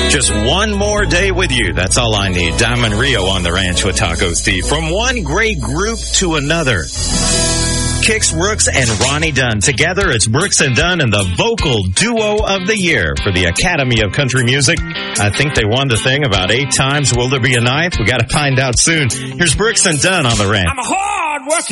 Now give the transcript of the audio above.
Just one more day with you. That's all I need. Diamond Rio on the ranch with Taco Steve. From one great group to another. Kix Brooks and Ronnie Dunn. Together, it's Brooks and Dunn and the Vocal Duo of the Year for the Academy of Country Music. I think they won the thing about 8 times. Will there be a 9th? We got to find out soon. Here's Brooks and Dunn on the ranch. I'm a hard working